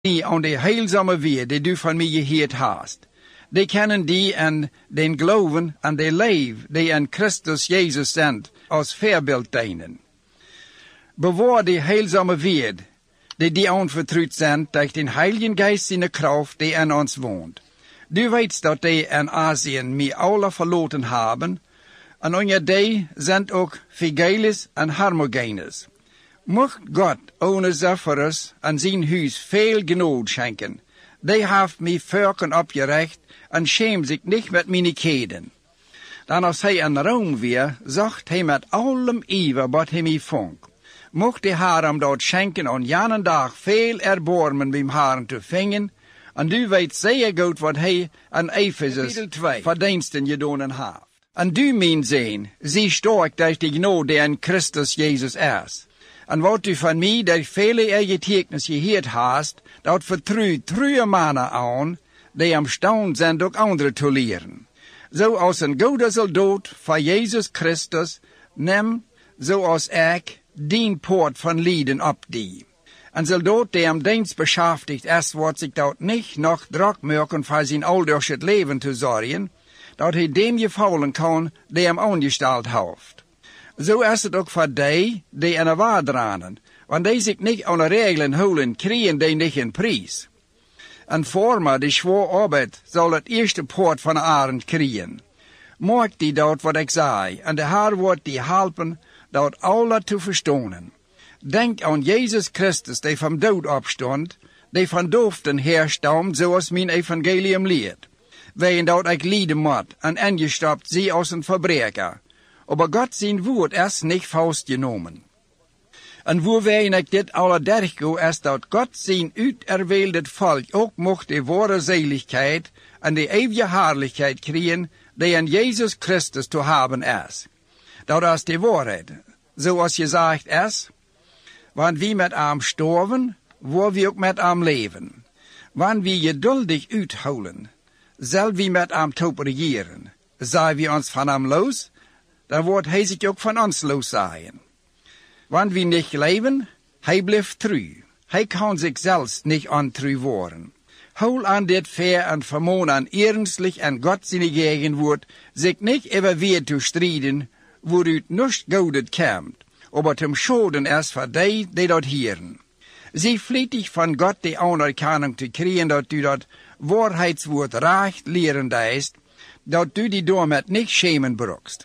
die aan de heilzame weer die du van mij gehoord hast. Die kennen die en den geloven en de leven die in Christus Jezus zendt als voorbeeld dienen. Bewaar die heilzame weer die aanvertrouwd zijn durch den Heiligen Geist zijn kracht die in ons woont. Du weet dat die in Azië mij alle verloten hebben, en onder die zijn ook Phygellus en Hermogenes. Mocht God ohne Zephyrus en zijn huis veel genade schenken. Die heeft mij vorken opgerecht en schaamt zich niet met mijn keden. Dan als hij in Rome weer, zocht hij met allem ijver wat hij mij vond. Mocht de Heer hem dat schenken aan jenen dag veel erbarmen bij hem te vingen, en du weet zeer goed wat hij aan Ephesus verdiensten gedaan heeft. En du, mijn zoon, zie sterk durch die genade die in Christus Jezus is. En wat du van mij door vele getuigenis gehoord hast, dat vertrouwt trouwe mannen aan, die am staun zijn ook anderen te leren. Zoals een goede soldaat voor Jezus Christus, neem, zoals ik, dien poort van lieden op die. Een soldaat die am dienst beschäftigt is, wordt zich dat niet nog druk maken voor zijn ouders het leven te zorgen, dat hij dem gevallen kan die hem aangesteld heeft. Zo is het ook voor die in een waar dranen, want die zich niet aan de regelen houden, krijgen die niet een prijs. En voor me, die zwaar arbeid, zal het eerste poort van de arend krijgen. Maak die dat wat ik zei, en de Heer wordt die helpen, dat alle te verstaan. Denk aan Jezus Christus, die van dood opstond, die van doofden herstamt, zoals mijn evangelium leert. Waarin dat ik lijden moet, en ingestapt zie als een verbreker. Aber Gott zijn woord is niet vastgenomen. En waarin ik dit alle dergo is dat God zijn uiterwählte volk ook mocht de ware zeligheid en de eeuwige heerlijkheid krijgen die in Jezus Christus te hebben is. Dat is de waarheid, zoals gezegd is, want wie met hem sterven, waar we ook met hem leven. Want wie geduldig uithouden, zal wie met hem top regeren. Zijn we ons van hem los, dan wordt hij zich ook van ons loszaaien. Want wie niet leven, hij blijft trouw. Hij kan zichzelf niet ontrouw worden. Hou aan dit ver en vermoon aan ernstlich en God zijn gegenwoord, zich niet even weer te strijden, waaruit niets goeds komt, aber zum Schaden is voor die dat hieren. Zie vlietig van God die anerkenning te krijgen dat du dat waarheidswoord recht lerend is, dat du die door met niet schämen brukst.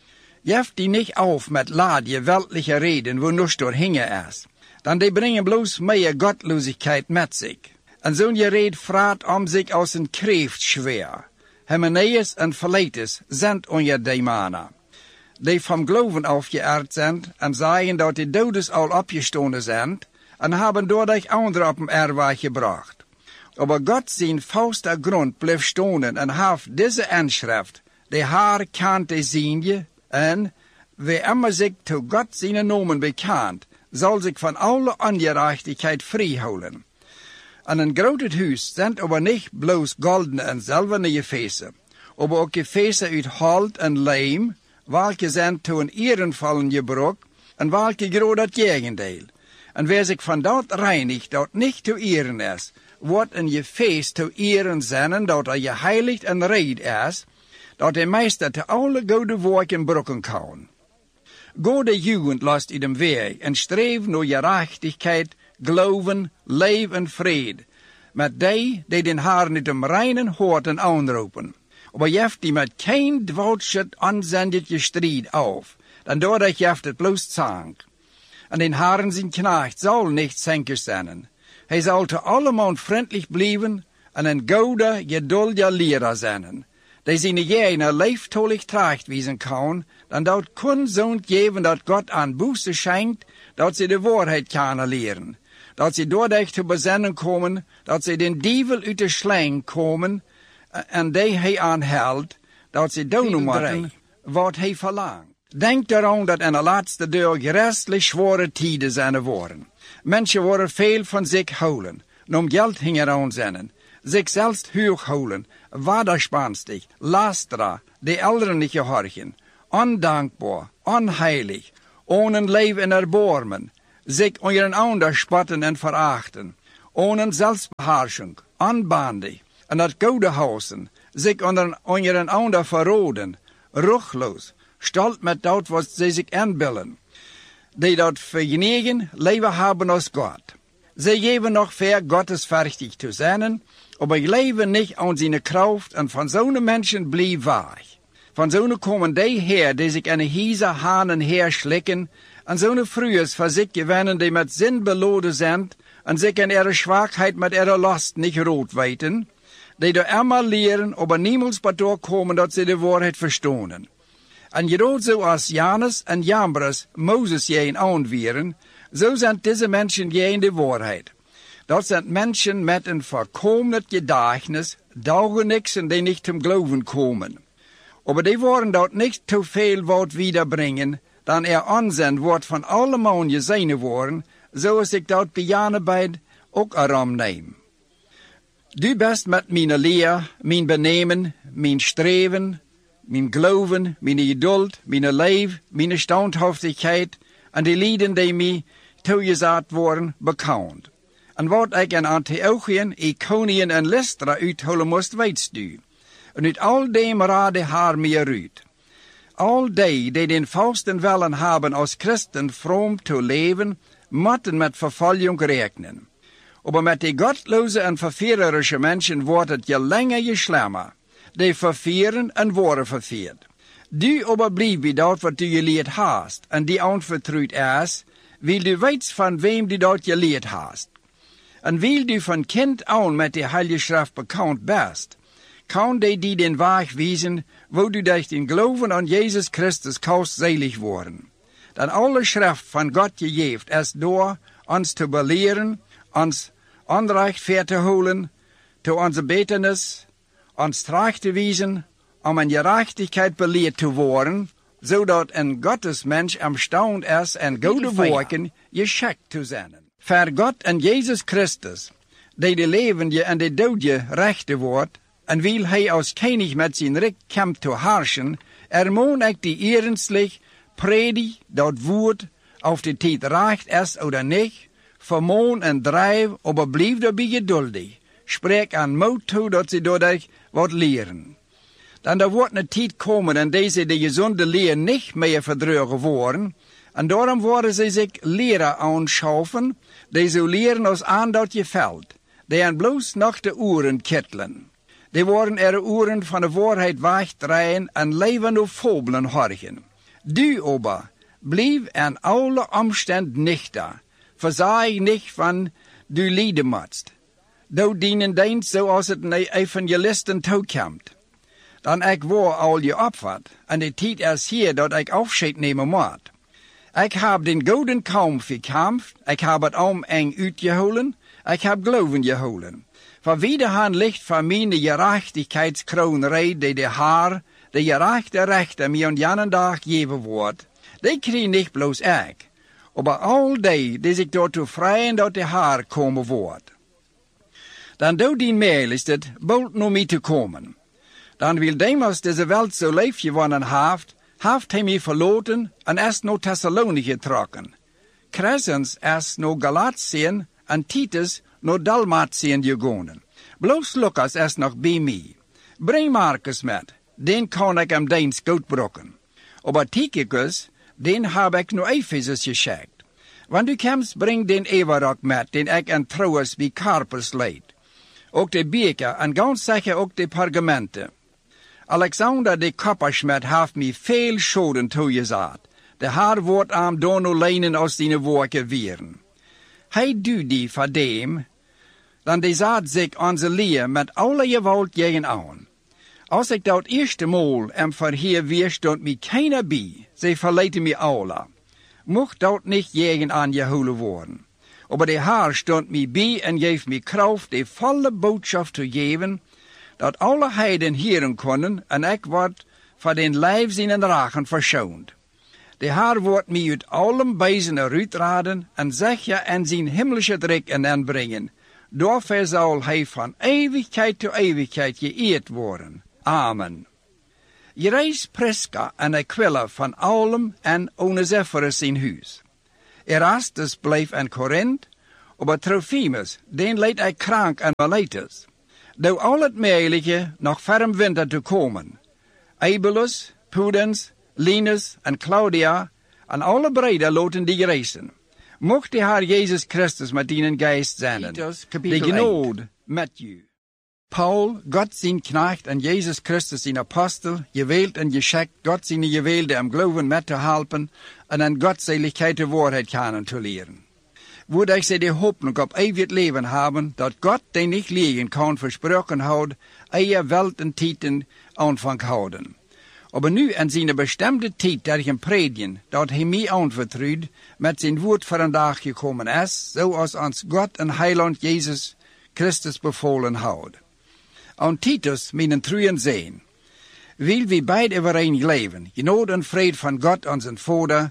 Jef die niet auf met laadje weltliche reden, wo nichts doorhingen is. Dan die brengen bloos meer gottlosigkeit met zich. En zo'n gereed vraat om zich als een kreeft schwer. Hymenaeus en Philetus zijn onder die mannen. Die van geloven afgeëerd zijn en zeiden dat de dodes al opgestonden zijn en hebben doordat anderen op een erwaar gebracht. Aber God zijn vaste grond bleef stonden en heeft deze inschrift, de haar kante zien je, en wie immer zich te God zijn nomen bekend, zal zich van alle ongerechtigheid vrijhouden. En een groot huis zijn aber niet bloos goldene en zilverne gefeesten, aber ook gefeesten uit hout en leem, welke zijn te een ehrenvollen gebruik, en welke groot het tegendeel. En wie zich van dat reinigt, dat niet te eeren is, wordt een gefeest te eeren zijn, dat er geheiligd en reed is, dat de meester te alle goede werken brukken kan. Gode jugend last in dem weg en streef naar gerechtigheid, geloven, leven en vrede, met die den Heer niet om reinen hoorten aanroepen. Aber jeft die met geen dwaalschut aanzendigt je strijd auf, dan doordat jeft het bloos zank. En den Herren zijn knecht zal niet zenker zijn. Hij zal te allemaal vriendelijk blijven en een goede, geduldige leraar zijn. Die zijn jene leeftolig tracht wezen kan, dan dat kon zo'n geven dat God aan boete schenkt, dat ze de waarheid kunnen leren. Dat ze doordat te bezinnen komen, dat ze den dievel uit de slang komen, en die hij aanhoudt, dat ze doen moeten wat hij verlangt. Denk daaraan dat in de laatste dag gerestelijk zware tijden zijn worden. Mensen worden veel van zich houden, om geld hingen aan zijn, zichzelf hoog houden, wederspenstig, lastera, de elderen niet gehorchen, ondankbaar, onheilig, ohne leven en erbarmen, zich onder een ander spotten en verachten, ohne Selbstbeherrschung, anbandig en dat goede huizen, zich onder een ander verroden, ruchloos, stolz met dat wat zij zich aanbillen, die dat vergnügen leven hebben als God. Zij geven nog ver gottesverichtig te zijn, aber leven niet aan zijn kracht en van zo'n mensen blijf weg. Van zo'n komen die her die zich aan hieze hanen herslikken, en zo'n vroegers voor zich gewinnen die met zin beloden zijn, en zich in ihre zwakheid met ihre last niet rood weten, die door eenmaal leren, aber niemals bedoor komen dat ze de waarheid verstonen. En gerade zoals Janus en Jambres Moses jeen aanwieren, zo zijn deze mensen jeen de waarheid. Dat zijn mensen met een voorkomend gedächtnis, daugenixen die niet zum Glauben komen. Aber die worden dat niet te veel wat wiederbrengen, dan aanzien wordt van allemaal gezien worden, zoals ik dat bejaanbeid ook erom neem. Du bist met mijn leer, mijn benemen, mijn streven, mijn geloven, mijn geduld, mijn leef, mijn standhaftigheid en de lieden die mij toegezet worden bekend. En wat ik in Antiochien, Iconien en Lystra uitholen moest, weet u. En uit al dem raadde haar meer uit. Al die den volsten willen hebben als Christen vroom te leven, moeten met vervolging rekenen. Aber met die gottloze en verführerische Menschen wordt het je langer je schlimmer. Die verführen en worden verführt. Du aber blijf bij dat wat du geleerd hast, en die aanvertrouwd is, wil du weet van wem du dat geleerd hast. En wil du van kind aan met de Heilige Schrift bekend bist, kan die den weg wijzen, wo du durch den Glauben an Jesus Christus kannst selig worden. Dan alle Schrift van God gegeven is door ons te beleeren, ons onrecht ver te holen, te onze betenis, ons terecht te wijzen, om in gerechtigheid beleerd te worden, zodat een Gottesmensch imstand is en goede werken geschikt te zijn. Voor God en Jezus Christus, die de levende en de dode rechte wordt, en wil hij als koning met zijn rijk komt te heerschen, moet ik die ernstig predig dat woord auf de tijd recht is oder niet, vermoon en drijf, aber blijf daarbij geduldig. Spreek aan moed toe dat ze doordat wat leren. Dan er wordt een tijd komen en deze de gezonde leer niet meer verdrugen worden, en daarom worden ze zich leren aanschaffen, die zo leren als aan dat je veld, die aan bloos nog de oren kittelen. Die worden er oren van de waarheid wegdraaien en leven op fabelen horchen. Du aber, blijf aan alle omstand nuchter, verzaag niet van du lijden moet. Du dienen dienst zoals het een evangelisten toekomt. Dan ik word al je opvat, en de tijd is hier dat ik afscheid nemen moet. Ik heb den gouden kampf gekämpft, ik heb het om eng uitgeholen, ik heb geloven geholen. Voor wederhaan ligt van mijn gerechtigheidskroon reed die de Haar, de gerechte rechter mij aan jenen dag geven wordt. Die krijg niet bloos ik, maar al die zich daartoe vrijen dat de Haar komen wordt. Dan doet die mail is het bold naar mij te komen. Dan wil demals deze welt zo leef gewonnen heeft hij mij verloten en is naar Thessaloniki getrokken. Crescens is naar Galatien en Titus naar Dalmatien gegaan. Bloos Lucas is nog bij mij. Breng Marcus met, den kan ik hem dienst goed brokken. Aber Tychicus, den heb ik naar Ephesus geschikt. Wanneer u komst, breng den Everok met, den ik en trouwens bij Carpus leid. Ook de beker en ganz zeker ook de pergamenten. Alexander de Koppersmet heeft mij veel schoden toegezet. De Heer wordt aan dono leinen als die werken wieren. Hij doet die voor dem, dan die zet zich onze leer met alle gewalt tegen aan. Als ik dat eerste maal hem verheer weer, stond mij keiner bij. Zij verleiden mij alle. Mocht dat niet tegen aan gehouden worden. Aber de Heer stond mij bij en geeft mij kracht de volle boodschap te geven, dat alle heiden hieren konden en ik word voor den lijf zijn ragen verschoond. De Heer wordt mij uit allem bijzen eruitraden en zeg je en zijn himmlische drek en aanbrengen. Daarvoor zal hij van eeuwigheid tot eeuwigheid geëerd worden. Amen. Je reis Prisca en Aquila van allem en Onesiphorus in huis. Erastus bleef in Korinthe, aber Trophimus, den leed hij krank en malates. Door al het mogelijke nog ferm winter te komen. Eubulus, Pudens, Linus en Claudia en alle breden loten die reizen. Mocht de Heer Jezus Christus met ihnen geest zenden. De genade met u. Paul, Gott zijn knecht en Jezus Christus zijn apostel, gewählt en geschickt, Gott zijn gewählte am Glauben met te helpen en aan Gottseligkeit de waarheid kennen te leren. Woorde ik ze de hoopnung op eeuwig leven hebben, dat God, die niet liegen kan, versproken houdt, eier Welt en tijden aanvang houden. Aber nu in zijn bestemde tijd tegen predigen, dat hij mij aanvertrouwt, met zijn woord voor een dag gekomen is, zoals ons God en Heiland Jezus Christus bevolen houdt. Aan Titus, mijn trouwen zijn, wil we beide overeen leven, genade en vrede van God onze Vader,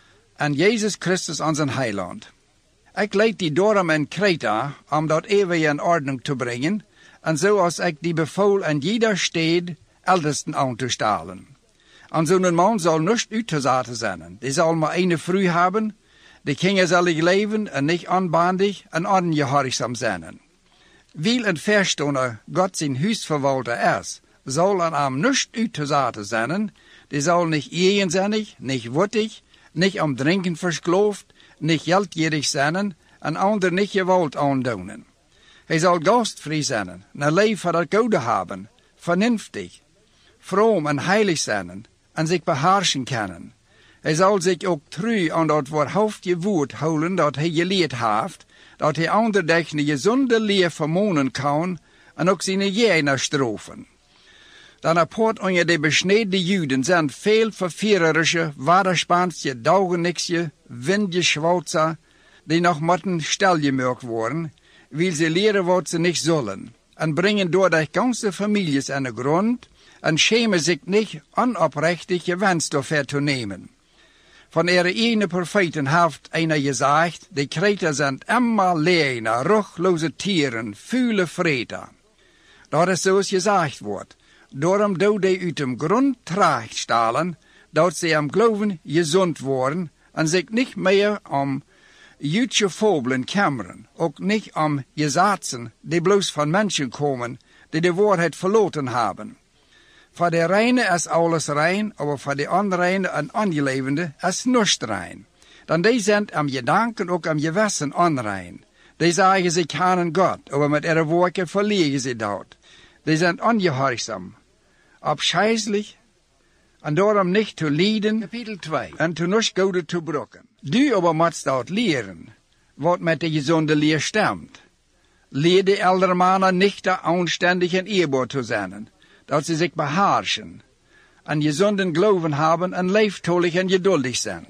en Jezus Christus onze Heiland. Ik leid die daarom in Kreta, om dat eeuwig in ordning te brengen, en zoals ik die bevoel in jeder stad ältesten aan te stellen. En zo'n man zal niet uitgezaten zijn. Die zal maar een vrouw hebben, die kinderzalig leven en niet onbandig en ongehoorzaam zijn. Wiel een verstander God zijn huisverwalter is, zal aan hem niet uitgezaten zijn. Die zal niet eigenzinnig, niet wuttig, niet om drinken verskloofd, niet geldgierig zijn en ander niet geweld aandoen. Hij zal gastvrij zijn, een leven voor het goede hebben, vernünftig, vroom en heilig zijn en zich beheersen kunnen. Hij zal zich ook trouw aan dat waarhaftige woord houden dat hij geleerd heeft, dat hij ander dich een gezonde leer vermonen kan en ook zijn jener strofen. Dan apart onder de besneden Juden zijn veel verführerische, waderspansje, daugenixje, windgeschwauzer, die nog moeten stelgemerkt worden, wil ze leren wat ze niet zullen, en brengen door de ganze families aan de grond, en schämen zich niet onoprechtig gewenstoffen te nemen. Van ihre ene profeten heeft einer gezegd, de Kreter zijn immer leene, ruchloze tieren, vuile vreter. Dat is zoals gezegd wordt. Daarom doet hij uit dem grond terechtstellen, dat ze am geloven gezond worden en zich niet meer om Joodse fabelen kammeren, ook niet om gezaten die bloos van mensen komen, die de waarheid verloren hebben. Voor de reine is alles rein, aber voor de onreine en ongelevende is niets rein. Dan die zijn am gedanken ook am gewissen onrein. Die zeggen ze kennen God, aber met ihre woorden verliegen ze dat. Die zijn ongehoorzaam, abscheißlich, en daarom niet te lijden, Kapitel 2, en te niets goede te brokken. Du aber moet dat leren, wat met de gezonde leer stemt. Leer de eldere mannen niet te aanständig en eerbaar te zijn, dat ze zich beheersen, en gezonden geloven hebben en leeftolig en geduldig zijn.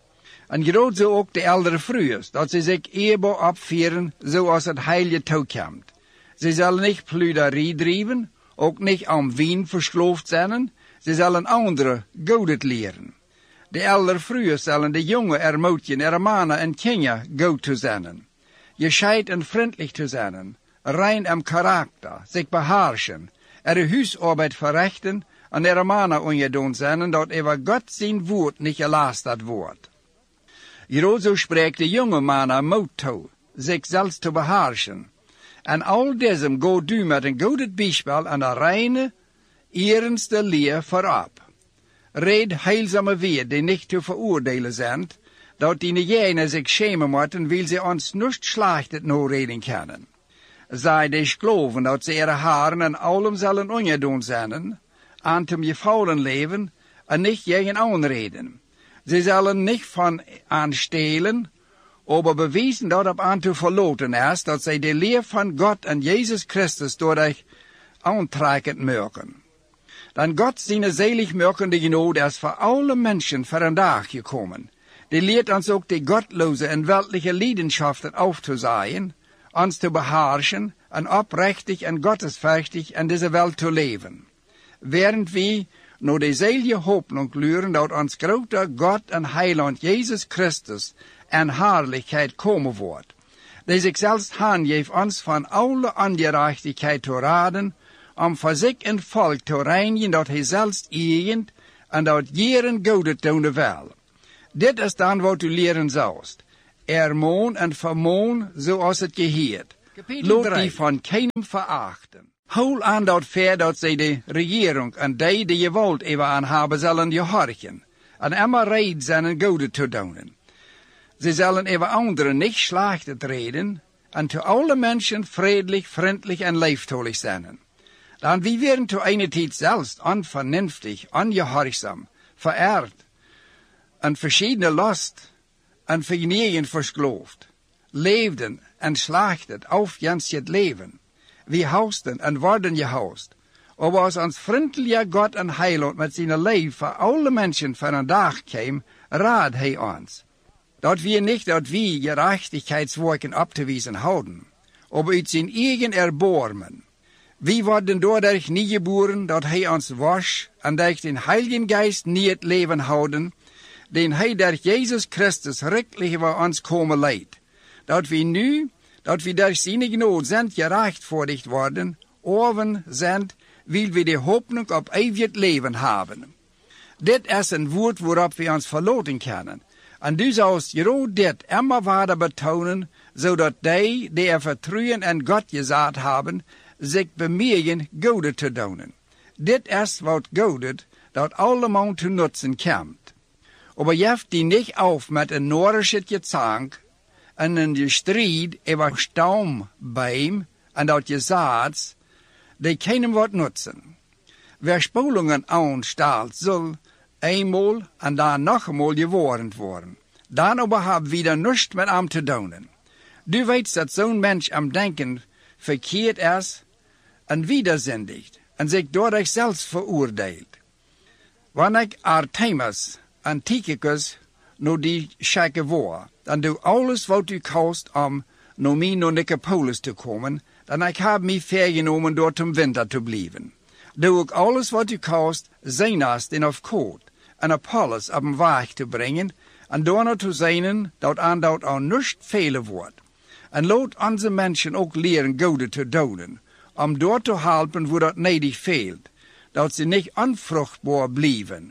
En groot zo ook de eldere vrouwen, dat ze zich eerbaar opvieren, zoals het heilige toekomt. Ze zullen niet pluderie drijven, ook niet om wien versloofd zijn, ze zullen anderen godet leren. De eldere vrouwen zullen de jonge ermoedigen, ermanen en kinderen goed te zijn. Gescheid en vriendelijk te zijn, rein am karakter, zich beheersen, huisarbeid verrichten en mannen ongedoen zijn, dat over God zijn woord niet gelasterd wordt. Hierover spreekt de jonge mannen moed toe, zich zelfs te beheersen. En al deze gaat u met een goed bijspel en een reine, eerste leer voorop. Red heilzame weer die niet te veroordelen zijn, dat die jenen zich schämen moeten, wil ze ons niet slecht nooreden kunnen. Zij die geloven dat ze ihre haren en allem zullen ongedoen zijn, aan hem gevallen leven en niet tegen aanreden. Ze zullen niet van aanstelen, aber bewijzen dat op aan te verloten is, dat zij de leer van God en Jezus Christus door zich aantrekkend merken. Dan God zijn zaligmakende genade is voor alle mensen voor een dag gekomen. Die leert ons ook de gottloze en weltliche leidenschaften auf te zaaien, ons te beheersen en oprechtig en gottesfürchtig in deze Welt te leven. Während we naar de selige hoopnung luren dat ons grote God en Heiland Jezus Christus en Herrlichkeit komen wordt. Die zich zelfs aangeeft ons van alle ongerechtigheid te raden, om voor zich en volk te reinigen dat hij zelfs eigent en dat jeren goede doen wil. Dit is dan wat u leren zoust. ermoon en vermoon zoals het geheert. Laat die van keinem verachten. Hou aan dat ver dat zij de regering en die je wilt even aan hebben zullen gehorchen. En immer reid zijn en goede te doen. Ze zullen even anderen niet slecht reden. En te alle mensen vriendelijk, vriendelijk en liefdollig zijn. Dan wie werden te eine tijd zelfs onvernünftig, ongehorzaam, vereerd, en verschiedene last, en vergnegen versloofd, leefden en slachten auf jens het leven. Wie hausten en worden gehaust. Aber als ons vriendelijke God en Heiland met zijn leven voor alle mensen van een dag kwam, raad hij ons. Dat wir nicht dat wie gerechtigheidswerken op te wijzen houden, aber uit zijn eigen erbarmen. Wie worden doordat niet geboren, dat hij ons was, en dat den Heiligen Geist niet het leven houden, den hij door Jezus Christus rechtlich voor ons komen leidt. Dat we nu, dat we door zijn genade zijn gerechtvaardigd worden, oven zijn, wil we de hoopning op eeuwig leven hebben. Dit is een woord waarop we ons verlaten kunnen. En du zoust juist dit immer verder betonen, zodat die er vertrouwen en God gezegd hebben, zich bemegen goede te doen. Dit is wat goede, dat allemaal te nutzen komt. Aber jeft die niet auf met een Norische gezang en een strijd over staumbeim en dat gezegd, die kunnen wat nutzen. Wer spulingen aanstelt, zal eenmaal en dan nog eenmaal gewarend worden. Dan aber hebben we er niets met hem te doen. Du weet dat zo'n mens am denken verkeerd is en widerzindigt en zich door zichzelf veroordeelt. Wanneer ik Artemis en Tychicus nou die schaken voor, dan doe alles wat u kost om naar mij naar Nicopolis te komen, dan ik heb mij vergenomen door ten winter te blijven. Doe ook alles wat u kost, Zenas en of koord, en Apollos op een weg te brengen, en daarna te zijn dat aan dat aan niets velen wordt. En laat onze mensen ook leren goede te doen, om door te helpen waar dat nedig veelt, dat ze niet onvruchtbaar blijven.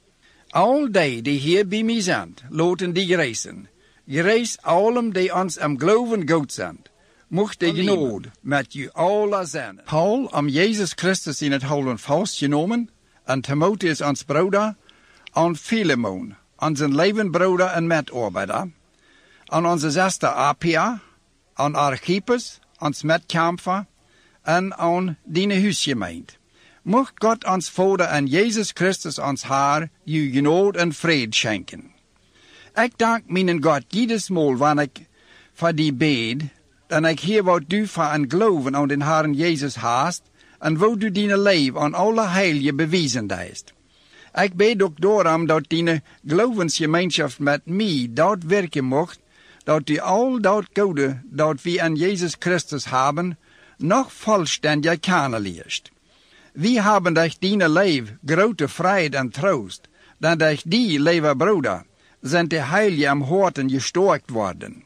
Al die hier bij mij zijn, laten die reizen. Gereis allem die ons am geloven goed zijn. Mocht de genade met u alle zijn. Paul, om Jezus Christus in het holen vastgenomen, en Timotheus ons broeder, en Philemon, onze levenbroeder en medarbeider, en onze zuster Apia, en Archippus, ons medkamper, en aan die huisgemeente. Mocht God ons Vader en Jezus Christus ons Heer u genade en vrede schenken. Ik dank mijn God jedes maal wanneer ik voor die bid, dan ik hier wat du voor en geloven aan den Herrn Jezus haast, en wat du die leven aan alle heilige bewijzen deist. Ik bid ook daarom dat die gelovensgemeenschap met mij dat werken mocht, dat u al dat goede dat we aan Jezus Christus hebben, nog vollständig kennenleert. We hebben durch die leven grote vrijheid en troost, dan durch die, lieve broeder, zijn de heilige am harten gestorkt worden.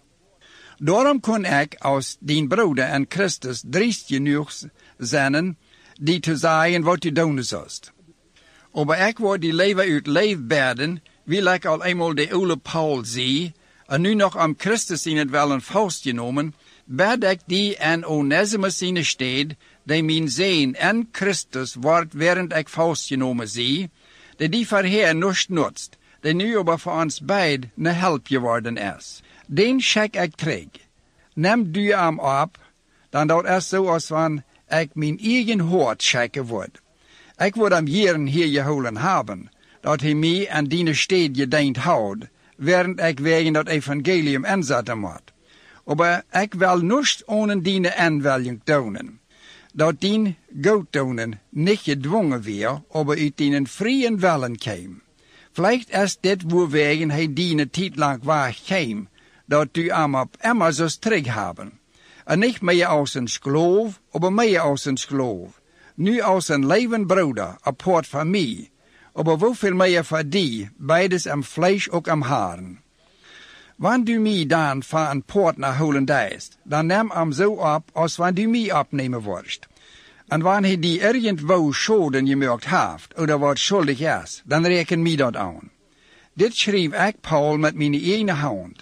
Daarom kon ik als dien broeder en Christus driest genoeg zijn, die te zeggen wat u doen zoust. Maar ik word die leven uit leefbaden, wil ik al eenmaal de oude Paul zie, en nu nog om Christus in het wellen vastgenomen, bid ik die en Onesimus in de stad, die mijn zijn en Christus wordt während ik vastgenomen zie, die voorheer niets nutzt, die nu aber voor ons beid een help geworden is. Den schek ik terug. Neem du hem op, dan dat is zoals van ik mijn eigen hart schekken word. Ik word hem hier gehouden hebben, dat hij mij en die stad gediend houdt, während ik wegen dat evangelium inzetten moet. Maar ik wil niets ohne die aanwelling doen. Dat die goed doen niet gedwongen weer, maar uit die vrije willen kwam. Vielleicht is dit woorwegen hij die tijd lang wegkwam, dat u hem op immer zo's terug hebben. En niet meer als een geloof, maar meer als een geloof. Nu als een levend broeder, apart van mij. Maar hoeveel meer voor die, beides am vlees ook am haren. Wanneer du mij dan van een partner holen deist, dan neem hem zo op als wanneer du mij opnemen wordt. En wanneer hij die irgendwo schulden gemerkt heeft, of wat schuldig is, dan reken mij dat aan. Dit schreef ik Paul met mijn eigen hand.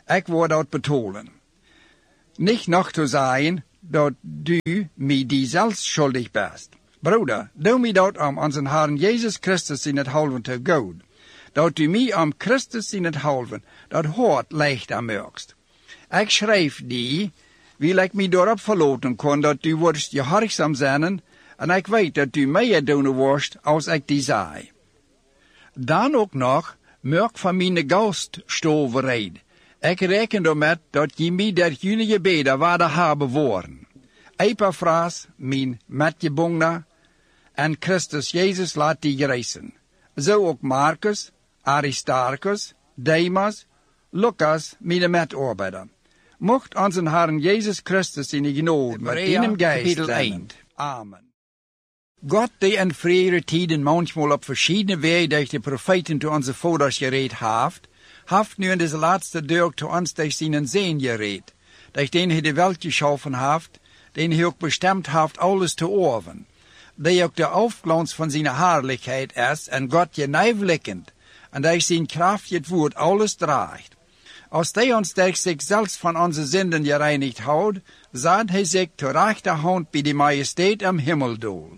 Ik word dat betolen. Nicht noch te zeggen dat du mij die zelfs schuldig bist. Broeder, doe mij dat om onze Herrn Jezus Christus in het halven te goed. Dat du mij om Christus in het halven, dat hart licht aan maakst. Ik schrijf die, wil ik mij daarop verlaten kon dat du wordst gehoorzaam zijn, en ik weet dat du meer doen worst als ik die zei. Dan ook nog, merk van mijn gaststoverheid. Ik reken ermee dat je mij der jullie gebeden waarde hebben worden. Epaphras, mijn metgebonger, en Christus Jezus laat die reizen. Zo ook Marcus, Aristarchus, Demas, Lucas, mijn metarbeider. Mocht onze Herrn Jezus Christus in de genade met in geest zijn. Amen. God, die in vroegere tijden manchmal op verschillende wijzen durch de profeten te onze vaders gereed heeft nu in deze laatste dag te ons durch zijn Zoon gereed, durch den hij de welt geschaffen heeft, den hij ook bestemd heeft alles te orven, die ook de afglans van zijn heerlijkheid is en God genijvlikkend, en durch zijn kracht het woord alles draagt. Als hij ons durch zich zelfs van onze zinden gereinigd houdt, zet hij zich ter rechterhand bij de majesteit am Himmeldoel.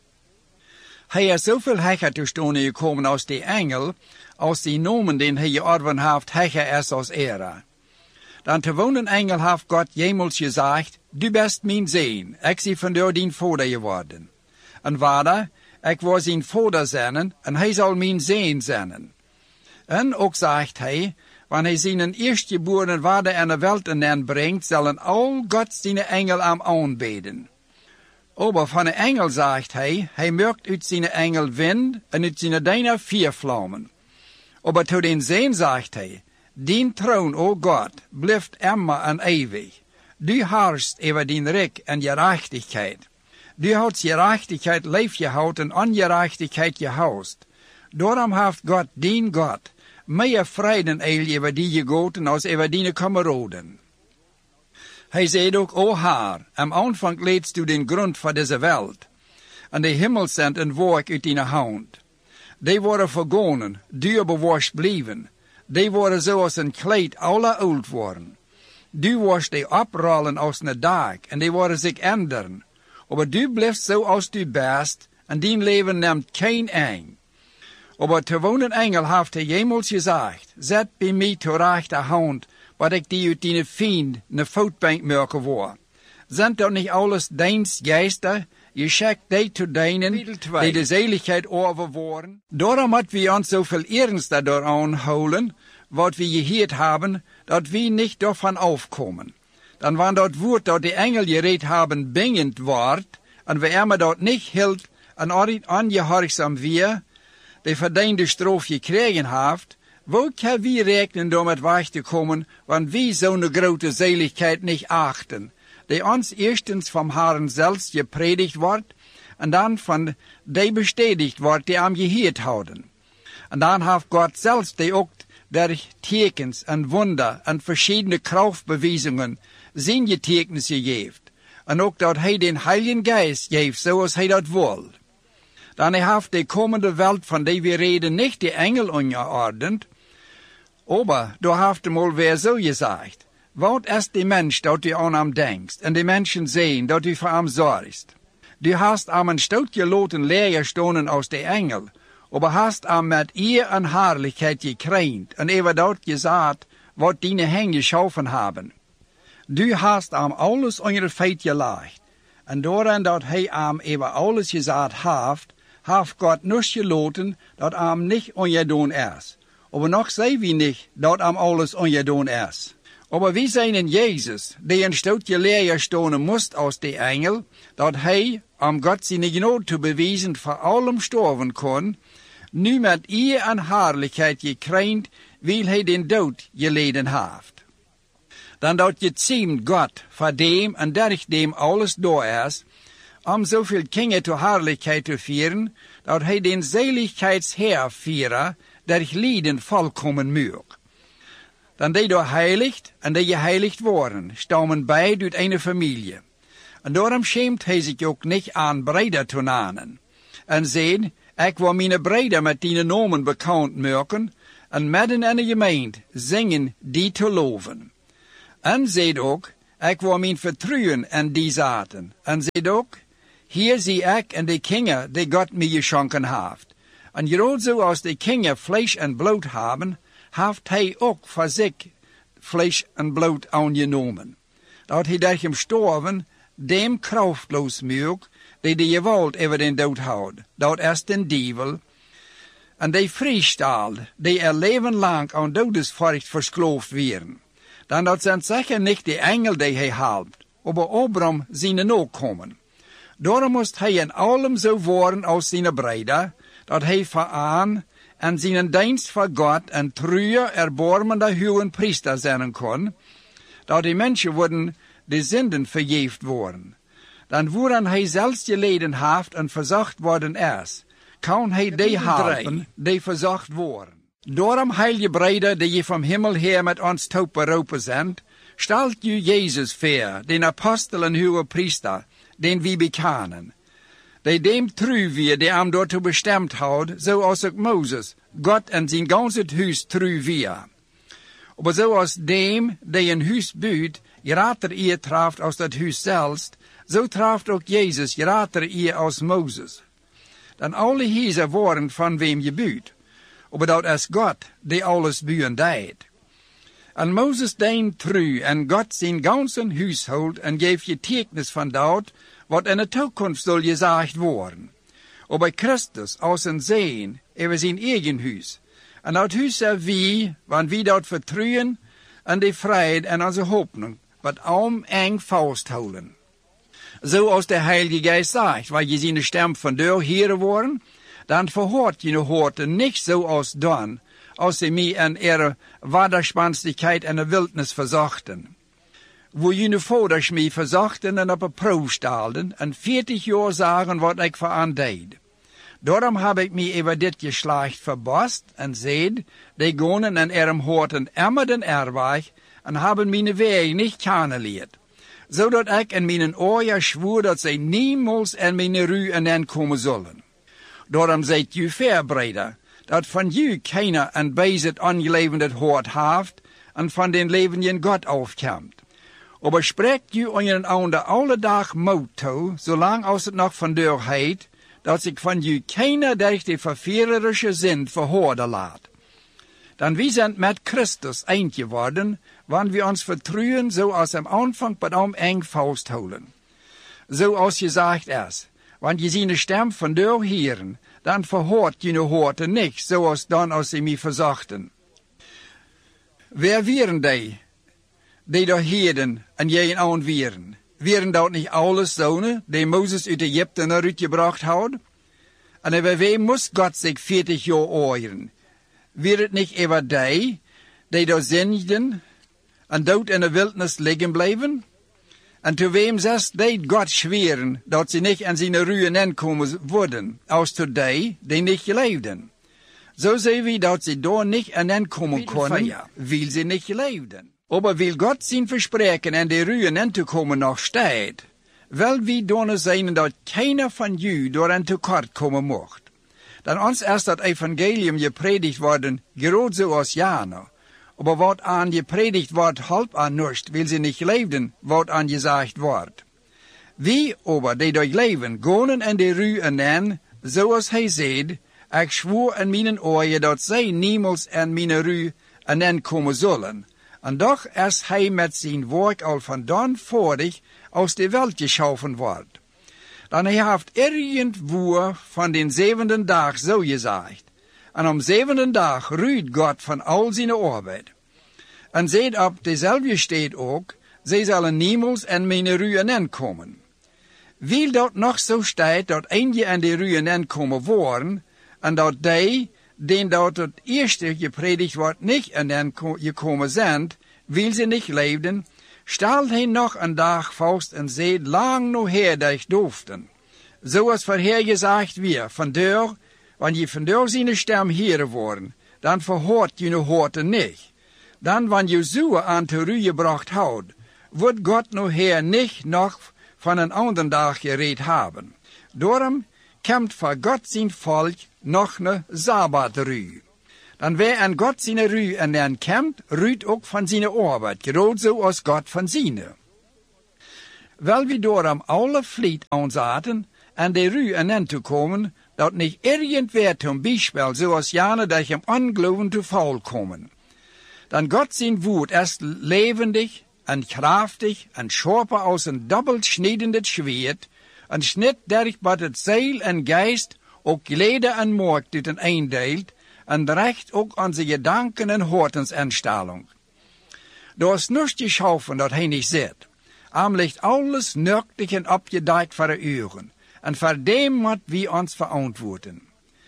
Hij is zoveel hecher te stonden gekomen als de engel, als die nomen den hij georven heeft hecher is als era. Dan te wonen engel heeft God jemals gezegd, du best mijn zoon, ik zie van jou dien vader geworden. En vader, ik was zijn vader zijn, en hij zal mijn zoon zijn. En ook zegt hij, wanneer hij zijn eerstgeboren vader in de welt in brengt, zullen al God zijn engel am aanbeden. Aber van de engel zegt hij merkt uit zijn engel wind en uit zijn dijner vuurvlammen. Aber tot den Zoon zegt hij, dien troon, o God, blijft immer en eeuwig. Du heerst over dien rijk en gerechtigheid. Du houdt gerechtigheid leef gehouden en ongerechtigheid gehoust. Daarom heeft God, dien God, meer vreden eil over die gegoten als over die kameraden. Hij zei ook, o Heer, am aanvang leedst du den grond van deze wereld, en de hemel zendt een werk uit die hand. Die worden vergonnen, du bewaarst blijven. Die worden zoals een kleed alle oud worden. Du worst die oprollen als een dag, en die worden zich ändern. Aber du blijft zoals du best, en dien leven neemt geen eind. Aber te wonen engel heeft hij jemals gezegd, zet bij mij ter rechterhand, wat ik die uit die vriend ne voetbank merken word. Zijn dat niet alles deins geister, je schickt die te deinen, die de zeligheid overworen? Daarom moet we ons zoveel ernster daaraan houden, wat we gehoord hebben, dat we niet daarvan afkomen. Dan wanneer dat woord dat de engel gereed hebben bingend wordt, en we immer dat niet hield en ongehoorzaam weer, de verdiende straf gekregen heeft, wo kan we rekenen door met weg te komen, wanneer we zo'n grote zeligheid niet achten, die ons eerstens vom Herrn zelfs gepredigt wordt, en dan van die bestätigt wordt die am gehoord houden. En dan heeft God zelfs die ook durch tekens en wunder en verschiedene krachtbewijzingen zijn getekens gegeven. En ook dat hij den Heiligen Geist geeft, zoals hij dat wil. Dan heeft de komende welt van die we reden niet de engel onderordend, aber da heeft hem alweer zo gezegd, wat is de mens dat u aan hem denkt, en de mensen zien dat u voor hem zorgt. Du hast am een stoot geloten leer stonen als de engel, aber hast am met eer en heerlijkheid gekrenkt, en over dat gezegd, wat die hen geschaffen hebben. Du hast am alles onder feit gelegd, en doordat dat hij am over alles gezegd heeft God niet geloten dat am niet ongedaan is. Aber nog zei we niet dat am alles ongedaan is. Aber we zijn in Jezus, die een stootje leer stonen moest als de engel, dat hij, om God zijn genade te bewijzen, voor allem sterven kon, nu met eer en heerlijkheid gekrenkt, wil hij den dood geleden heeft. Dan dat je ziemt God, voor dem en durch dem alles door is, om zoveel kingen te heerlijkheid te vieren, dat hij den zeligheidsheer vieren, durch Lieden volkomen mög. Dan die door heiligt en die geheiligd worden, stammen beide uit een familie. En daarom schaamt hij zich ook niet aan breder te namen. En zei, ik wil mijn breder met die nomen bekend maken, en midden in de gemeente zingen die te loven. En zeid ook, ik wil mijn vertrouwen in die zaten. En zeid ook, hier zie ik en de kinder die God mij geschonken heeft. En groot zoals de kinder vlees en bloed hebben, heeft hij ook voor zich vlees en bloed aangenomen. Dat hij door hem storven, dem krachtloos maakt, die de geweld over den dood houdt. Dat is den dievel. En die vrijstelt, die leven lang aan dodesvrucht verskloofd werden. Dan dat zijn zeker niet de engel die hij helpt, maar Abraham zijn nakomen. Daarom moest hij in allem zo worden als zijn broeder, dat hij vooraan en zijn dienst voor God en trouwe, erbarmende hoge priester zijn kon, dat die mensen worden de zinden vergeefd worden. Dan waaraan hij zelfs geleden heeft en verzacht worden is, kan hij die helpen die verzacht worden. Daarom, heilige broeder, die je van hemel her met ons toe beroepen zijn, stelt je Jezus voor, den apostel en hoge priester, den we bekennen. Die dem trouw weer, die hem daartoe bestemd houdt, zoals ook Mozes, God en zijn ganse huis trouw weer. Maar zoals dem, die een huis bouwt, grater eer treft als dat huis zelfs, zo treft ook Jezus grater eer als Mozes. Dan alle huizen worden van wem je bouwt. Maar dat is God, die alles bouwen deed. En Mozes deed trouw en God zijn ganse huishoud en geeft je tekenis van dat, wat in de toekomst zal gezegd worden. Maar bij Christus als een zeen, over zijn eigen huis. En dat huis zijn wie, wanneer we dat vertrouwen, en de vrede en onze hoopning, wat arm eng vasthouden. Zoals de Heilige Geest zegt, waar je zijn stem van deur heren worden, dan verhoort je horten niet zoals dan, als ze mij in ihre waderspanstigheid en de wildnis verzachten. Wo je vaders mij verzachten en op een proef stelden, en 40 jaar zagen wat ik voor aan deed. Daarom heb ik mij over dit geslacht verbast en zeid, die gonen en ihrem horten immer den erweg en hebben mijn weg niet kennenleerd. Zodat ik in mijn oren zwoer dat zij niemals in mijn ruïne komen zullen. Daarom zijt u verbreider, dat van u keiner een bezit aangelevend hart heeft en van den leven in God afkomt. Maar spreekt u aan een ander alle dag moed toe, zolang als het nog van deur heet, dat zich van u keiner durch de verführerische zin verhoorden laat. Dan we zijn met Christus eind geworden, wanneer we ons vertrouwen zoals am Anfang bij hem eng vasthouden. Zoals gezegd is, wanneer je zijn stem van deur heren, dan verhoort je horten niet, zoals dan als ze mij verzachten. Wer waren die daar heden en jij aan waren? Waren dat niet alles zonen, die Mozes uit Egypte naar uitgebracht had? En over wem moest God zich 40 jaar oren? Weer het niet over die daar zindigden en dood in de wildnis liggen bleven? En te wem zegt deed God zweren dat ze niet aan zijn ruïne komen worden, als tot die niet geleefden. Zo zien we dat ze daar niet aan komen konden, wil ze niet geleefden. Maar wil God zijn verspreken en de ruïne te komen nog staat, wil we dan zijn dat keiner van jullie door een tekort komen mocht. Dan ons is dat evangelium gepredigt worden, groot zoals Jana. Maar wat aan gepredigt wordt, halb aan nust, wil ze niet leefden, wat aan gezegd wordt. Wie aber, die door leven, gonen en de ruïne, zoals hij zei, ik zwoer in mijn oren dat zij niemals in mijn ruïne komen zullen. En doch is hij met zijn werk al van dan voordig aus de welt geschaffen wordt. Dan hij heeft irgendwo van den 7e dag zo gezegd. En om 7e dag ruht God van al zijn arbeid. En zet op dezelfde steed ook, zij zullen niemals in mijn ruïne komen. Wil dat nog zo staat dat eindje in de ruïne komen worden, en dat die, den dat het eerste gepredigd wordt, niet in den gekomen zijn, wil ze niet leefden, stelt hij nog een dag vast en zei lang nog her dat doofden. Zoals voorher gezegd weer, vandaar, wanneer je vandaar zijn stem heren worden, dan verhoort je horten niet. Dan wanneer je zo aan te ruïne gebracht houdt, wordt God nog her niet nog van een andere dag gereed hebben. Daarom komt voor God zijn volk nog een Sabbatruïne. Dan wer aan God zijn ru en dan kent, ruut ook van zijn arbeid, groot zo als God van zijn. Wel we door am alle vliet aanzaten en de ru en dan te komen, dat niet irgendwer zum Beispiel, zoals jane dat hem ongeloven te val komen. Dan God zijn woord is levendig en krachtig en scherper als een dubbelschneidendes schwert, en snit derg wat het ziel en geest ook geleden en moord uit een eindeelt, en recht ook onze gedanken en hortensinstelling. Door is niets te schaffen dat hij niet zit. Am ligt alles nöchtig en opgedijkt voor de oren, en voor dem moet we ons verantwoorden.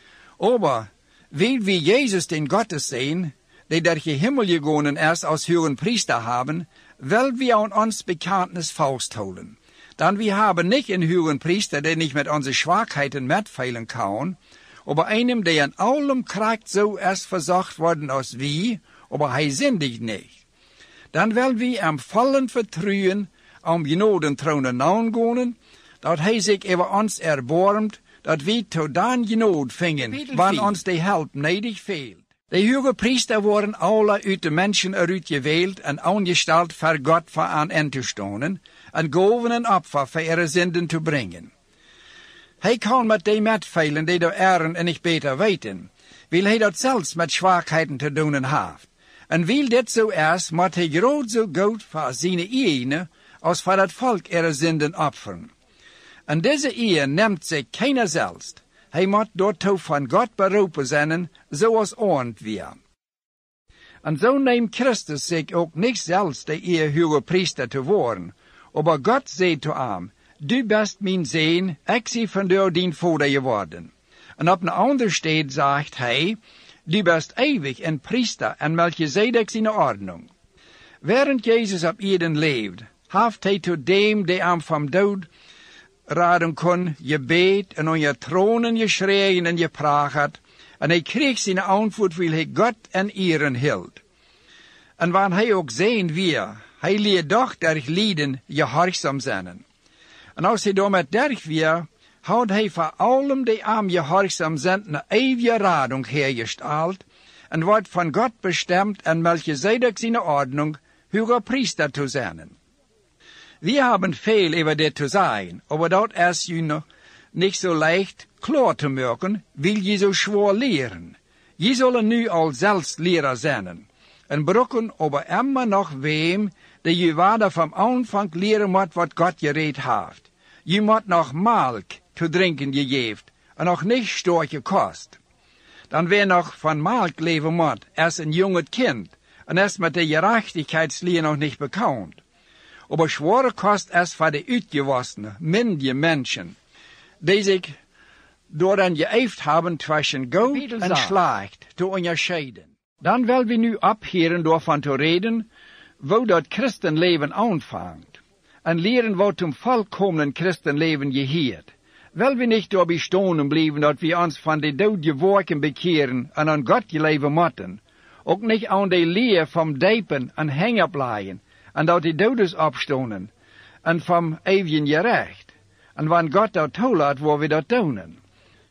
Aber, weil wir Jesus den Gottes sehen, die der Himmel gegangen ist als hohen Priester haben, will wir an uns Bekenntnis festhalten. Dann wir haben nicht einen hohen Priester, der nicht mit unseren Schwachheiten mitfeilen kann, aber einem, der in allem Kraft so ist versorgt worden als wir, aber hij sündigt nicht. Dann will wir am vollen Vertrauen am Genodenthronen naangehen, dat hij zich over ons erbarmt, dat we tot dan genod vingen, wanneer ons de help nedig veelt. De hoge priester worden alle uit de mensen eruit gewählt en aangesteld voor God voor aan en te stonen, en goven en opfer voor ihre zinden te brengen. Hij kan met die metveilen die door eren en niet beter weten, wil hij dat zelfs met zwakheden te doen heeft. En wil dit zo is, moet hij groot zo goed voor zijn eigen, als voor het volk ihre zinden opferen. En deze eer neemt zich keiner zelfs. Hij moet daartoe van God beroepen zijn, zoals oornd weer. En zo neemt Christus zich ook niet zelfs de eer hoge priester te worden. Maar God zei te hem, du bent mijn zoon, ik zie van door dien vader geworden. En op een andere sted zegt hij, du bent eeuwig een priester en Melchizedek zijn ordnung. Während Jezus op Eden leefde, heeft hij tot dem die hem van dood raden kon, gebed en on je tronen geschreien en gepraat, en hij kreeg zijn antwoord wil hij God en eren hield. En wanneer hij ook zijn weer, hij leert doch der lieden gehoorzaam zijn. En als hij daarmee derg weer, houdt hij voor allem die aan gehoorzaam zijn een eeuwige radung hergesteld, en wordt van God bestemd en Melchizedek zijn ordnung hoger priester te zijn. Wir haben veel über dit zu sagen, aber dort ist je nicht so leicht klar zu merken, will je so schwer lehren. Je sollen nu al selbst Lehrer sein, en brücken aber immer noch wem, der je wader vom Anfang lehren moet wat Gott gereed heeft. Je moet noch Melk zu trinken gegeven, en noch nicht storche Kost. Dan wer noch von Melk leven moet, ist ein junges Kind, en ist mit der Gerechtigkeitslehre noch nicht bekannt. Aber schwere Kost ist für die uitgewassene, mündige Menschen, die sich doordan geëifd haben zwischen Goud en Schlecht te onderscheiden. Dan wil we nu opheren door van te reden, wo dat Christenleven aanvangt, en leren wat zum vollkommenen Christenleven geheert. Wil we niet door bestonen blijven dat we ons van de dode werken bekeren en aan God leven moeten, ook niet aan de leer van dijpen en hengopleien, en dat die dodes opstonen, en van eeuwigen gerecht. En wanneer God dat toelaat, waar we dat doen.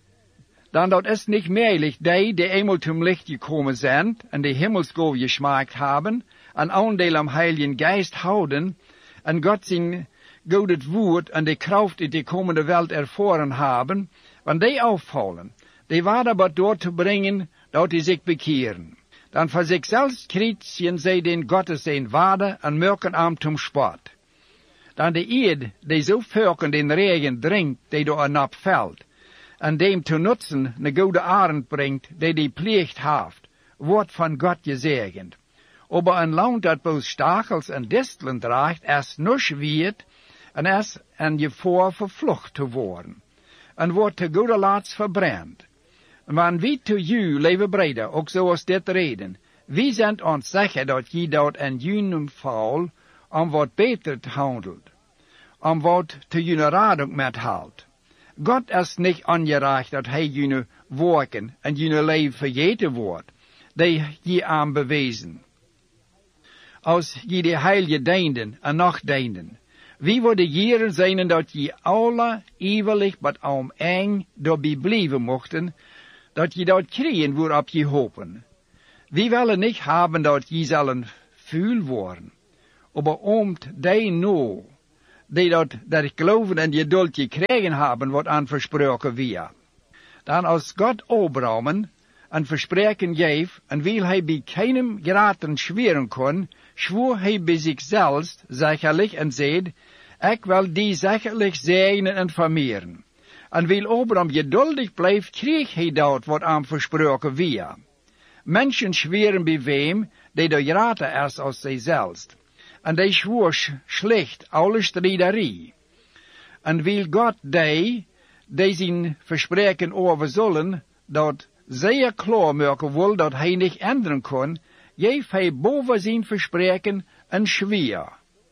Dan dat is niet meerlijk die eenmaal zum licht gekomen zijn, en de hemelsgoof geschmaakt hebben, en aandeel am Heiligen Geist houden, en God zijn godet woord en de kracht in de komende wereld ervaren hebben, want die afvallen, die waren maar door te brengen, dat die zich bekeren. Dan voor zichzelf krijgen zij den Gottes zijn waarde en merken aan zum sport. Dan de eed, die zo verken den regen drinkt, die door een nap valt, en dem te nutzen ne goede arend brengt, die plicht heeft, wordt van God gezegend. Aber een land dat bloos stachels en distelen draagt, is nusch wird, en is een gevaar vervlucht te worden, en wordt te goede laats verbrand. Want wie te u, lieve breder, ook zoals dit reden, wie zijn ons zeggen dat je dat in junum val, om wat beter te handelt, om wat te june radung met halt. God is niet aangereicht dat hij june werken en june leven vergeten wordt, die je aan bewezen. Als je de heilige deenden en nog deenden, wie worden jaren zijn dat je alle eeuwig wat om eng daarbij blijven mochten, dat je dat krijgen waarop je hopen. Wir willen nicht haben, dat je zullen vuil worden. Aber omt die nu, die dat geloven en geduld gekregen hebben, wat aan versproken wir. Dan als God Abrahamen een verspreken geeft, en wil hij bij keinem geraten schweren kon, schwoer hij bij zichzelf zekerlijk en zei, ik wil die zekerlijk zegenen en vermeeren. En wil Abraham geduldig blijven, kreeg hij dat wat aan versproken wir. Menschen schweren bij wem, die de geraten is als zijzelf. En die schwoer slecht alle striderie. En wil God die zijn verspreken over zullen, dat zeer klaar maken wil dat hij niet änderen kon, geeft hij boven zijn verspreken een schwier.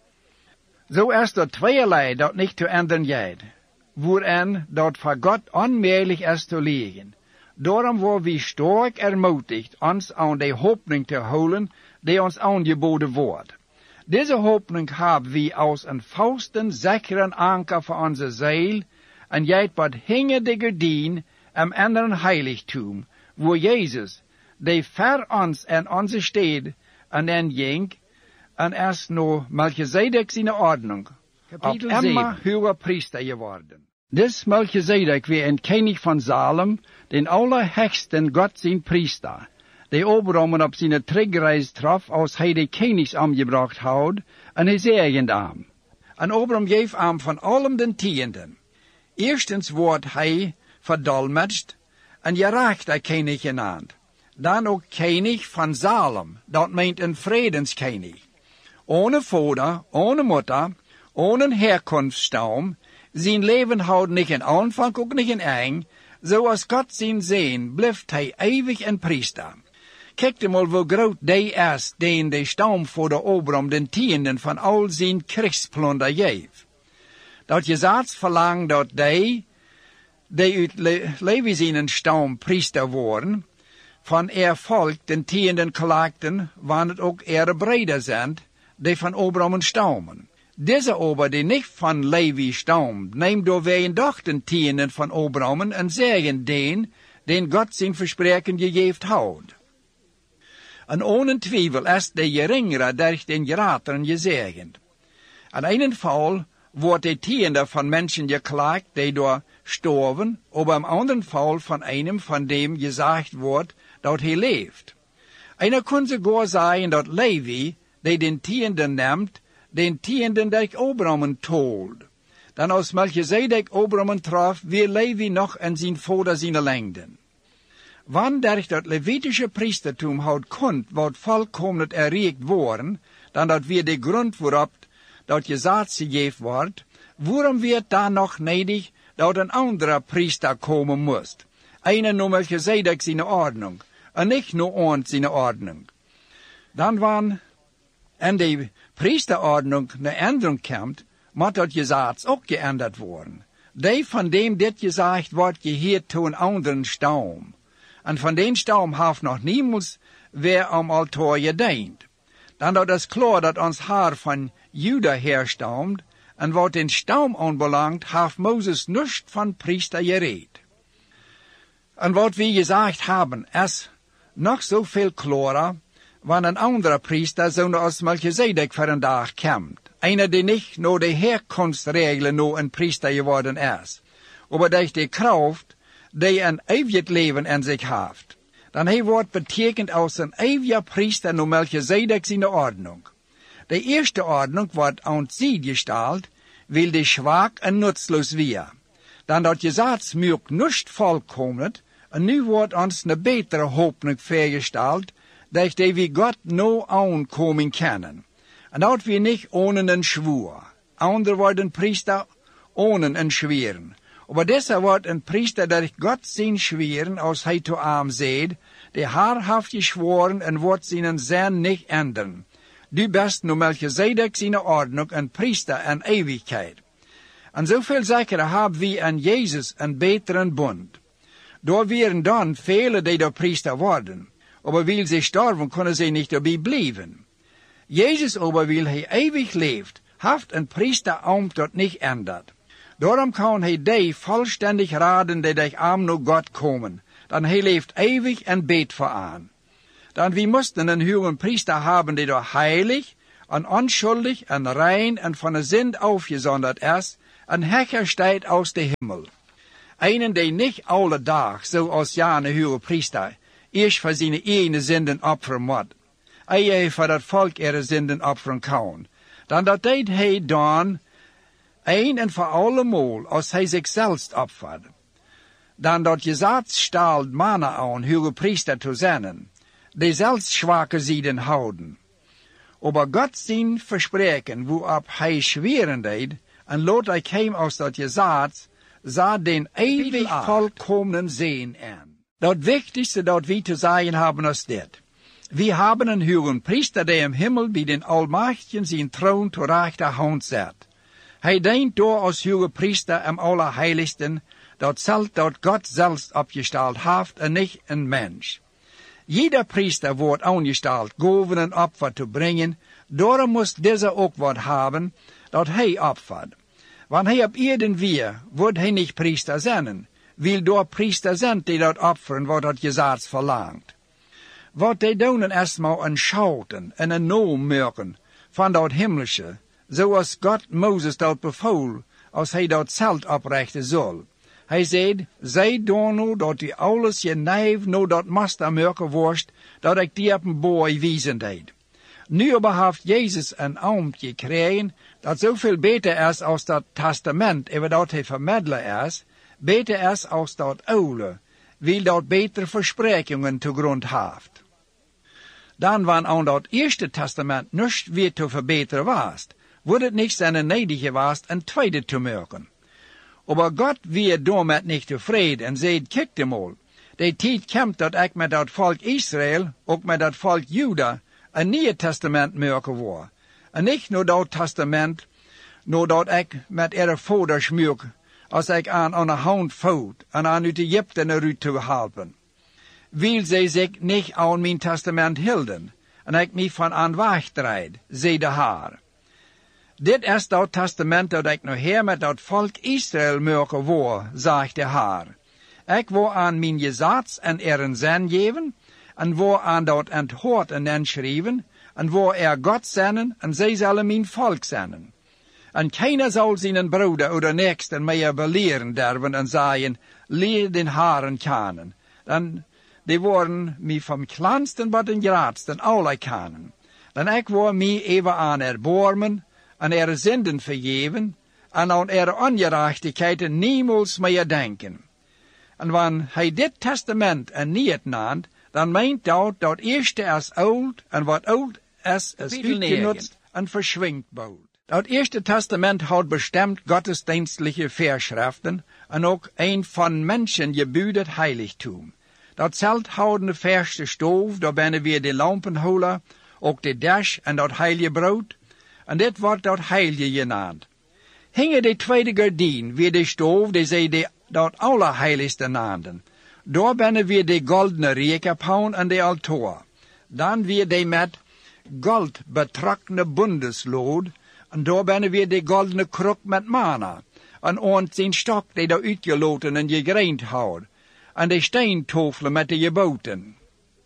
Zo is er tweeërlei dat niet te änderen gaat, waarin dat voor God onmogelijk is te liggen. Daarom worden we sterk ermutigd ons aan de hoopning te houden die ons aangeboden wordt. Deze hoopning hebben we als een vasten, zekere anker voor onze ziel, en jij wat hingen de gordijn am anderen heiligtum, waar Jezus, die ver ons en onze stede en en ging, en is nu Melchizedek zijn ordnung, Kapitel op 7. immer hoger priester geworden. Dus Melchizedek weer een koning van Salem, den allerhöchsten Gott zijn priester, die Abraham op zijn terugreis trof, als hij de kenigs aangebracht had, en hij zegende hem. En Abraham geeft hem van allem den tienden. Eerstens wordt hij verdolmetscht, en geraakt hij koning genaamd. Dan ook koning van Salem, dat meent een vredenskoning. Ohne vader, ohne moeder, ohne herkomststaum, zijn leven houdt niet in aanvang, ook niet in eind, zoals God zijn zin, blijft hij eeuwig een priester. Kijk mal hoe groot die is, die de staum voor de Abraham den tienden van al zijn krigsplunder geeft. Dat je zaats verlangt dat die uit Levi zijn staum priester worden, van volk den tienden klaagden, wanneer het ook breder zijn, die van Abraham staumen. Deze ober, die niet van Levi staumt, neemt door wij doch den tienden van Abraham en zeggen den God zijn verspreken gegeven houdt. En ohne twijfel is de geringere durch den geraten gezegend. Aan een geval wordt de tiende van mensen geklaagd die door sterven, aber am anderen Fall von einem, von dem gesagt wordt dat hij leeft. Einer kon sogar sagen, dat Levi, die den tienden neemt, den tienden durch Abraham told. Dan als Melchizedek Abraham traf, weer Levi nog en zijn vader zijn lengden. Wanneer dat Levitische priestertum houdt kont, wat volkomen erreikt worden, dan dat weer de grond waarop dat gezaad gegeven wordt, waarom werd dan nog nodig dat een andere priester komen moest? Einer nur Melchizedek zijn ordnung, en niet nur ons zijn ordnung. Dan wanneer en de priesterordnung eine Änderung kommt, moet dat gezaad ook geändert worden. Die van dem dit gezegd wordt, geheert to een anderen staum. En van den staum heeft nog niemals weer am altaar gediend. Dan dat is klaar dat ons haar van Juda herstaumt, en wat den staum aanbelangt, heeft Moses niets van priester gereed. En wat we gezegd hebben, is nog zoveel klarer, wanneer een andere priester zoals Melchizedek voor een dag komt. Einer die niet door de herkomstregelen no een priester geworden is, maar durch de kracht die een eeuwig leven in zich heeft. Dan hij wordt betekend als een eeuwige priester no Melchizedek zijn ordnung. De eerste ordnung wordt aan zij gesteld, wil de zwak en nutzloos weer. Dan dat gezaad mögt nicht volkomen, en nu wordt ons een betere hoopning voorgesteld, dat we God no aankomen kennen. En dat we niet ohne een schwoer. Anderen worden priester ohne een schweren. Aber deshalb wordt een priester dat God zijn schweren, als hij te hem zegt, de Herr heeft geschworen en wordt zijn zin niet ändern. Du bist nu Melchizedek zijn ordnung een priester en eeuwigheid. En zoveel zeker hebben we aan Jezus een betere bund. Door werden dan vele die door priester worden. Aber wil ze sterven, kunnen ze niet erbij blijven. Jezus aber wil hij eeuwig leeft, heeft een priesterambt dat niet ändert. Daarom kan hij die vollständig raden die durch am no God komen, dan hij leeft eeuwig en beet voor aan. Dan wir mussten einen hohen Priester haben, der doch heilig und unschuldig und rein und von der Sünd aufgesondert ist, ein Herrscher steht aus dem Himmel. Einen, der nicht alle Tag, so als jene hohe Priester, erst für seine eigenen Sünden opfern muss. Ehe für das Volk ihre Sünden opfern kann. Dan dat deed hij dan een en voor allemal als hij zich selbst opfert. Dan dat Gesetz stalt mannen aan hoge Priester te zijn, die selbst schwache Seiden houden. Aber Gott zijn verspreken, waarop hij schweren deed, en lot hij kwam aus dat Gesetz, sah den ewig vollkommenen Sehen an. Dat wichtigste dat wir te sagen haben ist dit. Wir haben einen hohen Priester, der im Himmel bei den Allmächtigen sein Thron zur rechter Hand sitzt. Hij dient door als hoge Priester am Allerheiligsten, dat zelt dat Gott selbst abgestalt heeft en nicht ein Mensch. Jeder Priester wordt aangestalt, Gaven en Opfer te brengen, daarom muss dieser ook wat haben, dat hij opfert. Wanneer hij op Erden weer, wordt hij niet Priester zijn, wil door Priester zijn die dat opferen wat dat Gesetz verlangt. Wat die doen erstmal een Schauten en een Noem maken van dat Himmlische, zoals God Moses dat bevoel, als hij dat zelt oprichten zal. Hij zei, zij doen nu dat die alles je neef nu dat master maken worst, dat ik die op een boy wijzen deed. Nu aber heeft Jezus een ambt gekregen, dat zoveel beter is als dat testament, over dat hij vermiddler is, beter is als dat oude, wil dat betere versprekingen te grond heeft. Dan wanneer aan dat eerste testament niets weer te verbeteren was, wordt het niet zijn neidige was een tweede te maken. Aber God weer daarmee niet tevreden en zei, kijk mal, de tijd komt dat ik met dat volk Israël, ook met dat volk Juda, een nieuw testament maken word. En niet nur dat testament, nur dat ik met ihre vaders maak, als ik aan een hand voed en aan uit Egypte eruit te helpen. Wil zij zich niet aan mijn testament hielden, en ik mij van aan wegdreid, zei de Heer. Dit is dat testament dat ik nog her met dat volk Israël maken wou, zegt de Heer. Ik wou aan mijn Gesetz en ihren zin geven, en wou aan dat antwoord en schrijven, en wou God zenden, en zij zullen mijn volk zenden. En keiner zal zijn broeder oder nächsten meer beleren derven en zeggen, leer den Herren kennen. Dan die worden mij vom kleinsten tot den grootsten alle kennen. Dan ik wou mij even aan erbarmen, en ihre Sünden vergeven, en aan ihre ongerechtigheden niemals meer denken. En wanneer hij dit testament en niet naant, dan meint dat eerste is oud, en wat oud is uitgenutzt en verschwingt bald. Dat eerste testament houdt bestemd gottesdienstliche Verschriften, en ook een van mensen gebudet heiligtum. Dat zelt houden de verste stoof, daar binnen weer de lampenholer, ook de dash en dat heilige brood, en dit wordt dat heilige genaamd. Hingen de tweede gordijn weer de stoof, die zij dat allerheiligste naamden. Daar binnen weer de goldene rekenpaun en de altaar. Dan weer de met gold betrokkene bundeslood, en daar binnen weer de goldene kruk met mana, en aan zijn stok die daar uitgeloten en gegreind houdt, en de steentofelen met de geboten.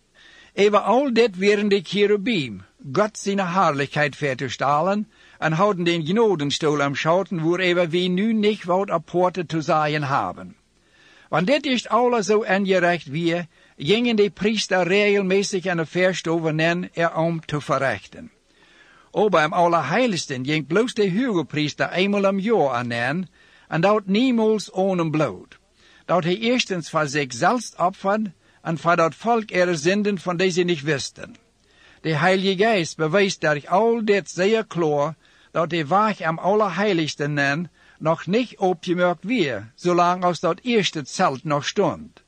Over al dit wären de cherubim, Gott seine Herrlichkeit vertustalen, en houden den Gnodenstuhl am Schauten, wo wir nu nicht wat apporte zu sein haben. Want dit is alles so ungerecht wie, gingen die Priester regelmäßig eine Verstoven nennen, zu verrichten. Aber im Allerheiligsten ging bloß der Hügelpriester einmal im Jahr an, en dat niemals ohne Blut. Dat hij erstens voor zich selbst opfert, en voor dat volk ihre Sünden, von die sie nicht wisten. Der Heilige Geist beweist durch all dit sehr klar, dat de Weg am Allerheiligsten nennen, noch nicht opgemerkt wird, solange als dat erste Zelt noch stund.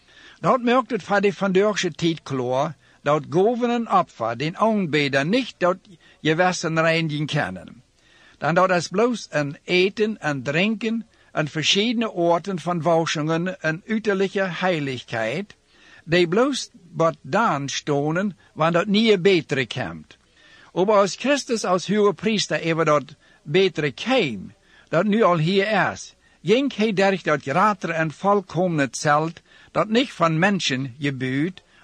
Dat merkt het voor de vandaagse tijd klar, dat Gaven en Opfer den Aanbeder nicht dat Gewissen reinigen können. Dan dat is bloß een eten en drinken en verschiedene Orten van Wauschungen en uiterliche Heiligkeit, die bloß wat dan stonen, wanneer dat nie betere komt. Aber als Christus als hoge Priester even dat betere kwam, dat nu al hier is, ging hij durch dat grotere en volkomene Zelt, dat niet van mensen gebuut,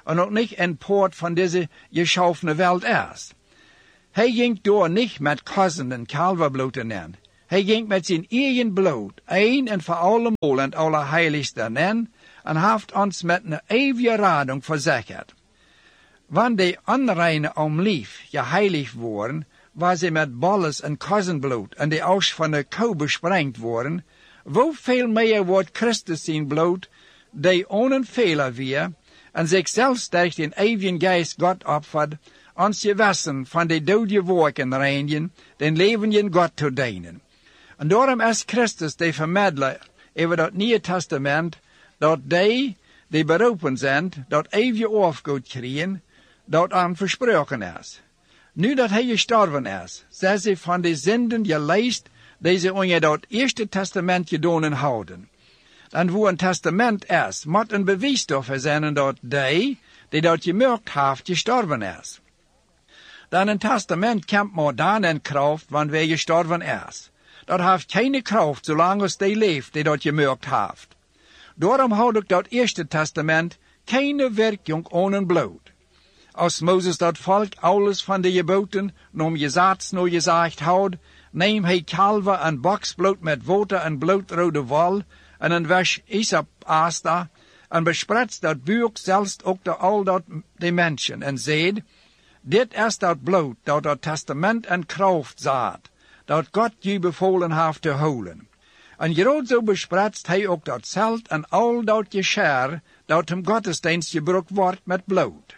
en ook niet een poort van deze geschaffene wereld is. Hij ging door niet met kozen en kalverbloed in. Hij ging met zijn eigen bloed, een en voor allemaal en allerheiligste in, en heeft ons met een eeuwige rading verzekerd. Wanneer de onreine om lief geheiligd worden, waar ze met bolles en kozenbloed en de aus van de kou besprengd worden, hoeveel meer wordt Christus zijn bloed, die onenfehler weer, en zichzelf durch den eeuwigen Geist God opvat, ons gewassen van de dode werken reinigen, den levenden God te dienen. En daarom is Christus de vermiddelaar over dat Nieuwe Testament, dat die beroepen zijn, dat eeuwige afgoed krijgen, dat aan versproken is. Nu dat hij gestorven is, zijn ze van de zinden geleest, die ze onder dat Eerste Testament gedaan houden. En wo een testament is, moet een bewijs daarvoor zijn dat die dat gemerkt heeft, gestorven is. Dan een testament komt maar dan in kracht, wanneer gestorven is. Dat heeft geen kracht, zolang als die leeft, die dat gemerkt heeft. Daarom houdt ook dat Eerste Testament keine werking ohne bloed. Als Mozes dat volk alles van de geboten, nom gezats no gezegd houdt, neem hij kalver en boksbloed met water en bloedrode wol, en een wasch isop asta, en bespretst dat buik zelfs ook de al dat de mensen, en zeid, dit is dat bloed, dat testament en kracht zaad, dat God je bevolen heeft te houden. En groot zo bespretst hij ook dat zelt en al dat gescher, dat hem godsdienst gebruikt wordt met bloed.